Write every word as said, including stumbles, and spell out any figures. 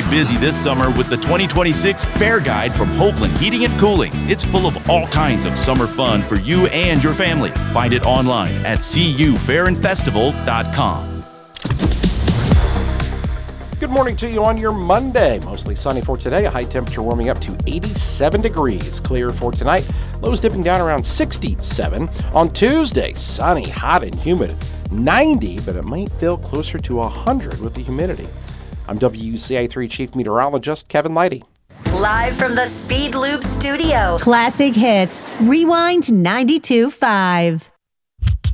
busy this summer with the twenty twenty-six Fair Guide from Hopeland Heating and Cooling. It's full of all kinds of summer fun for you and your family. Find it online at c u fair and festival dot com. Good morning to you on your Monday. Mostly sunny for today. A high temperature warming up to eighty-seven degrees. Clear for tonight. Lows dipping down around sixty-seven. On Tuesday, sunny, hot, and humid. ninety, but it might feel closer to one hundred with the humidity. I'm W U C I three Chief Meteorologist Kevin Leidy. Live from the Speed Loop studio. Classic Hits. Rewind ninety-two point five.